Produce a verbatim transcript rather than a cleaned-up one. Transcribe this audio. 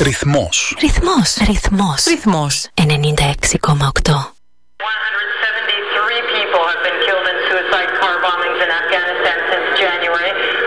Ρυθμός. Ρυθμός. Ρυθμός. Ρυθμός. ενενήντα έξι κόμμα οκτώ. one hundred seventy-three people have been killed in suicide car bombings in Afghanistan since January.